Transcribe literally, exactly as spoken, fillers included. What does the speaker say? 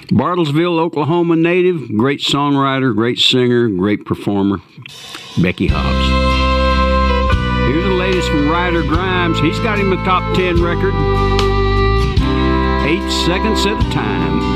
Bartlesville, Oklahoma native, great songwriter, great singer, great performer, Becky Hobbs. Here's the latest from Ryder Grimes. He's got him a top ten record. Eight seconds at a time.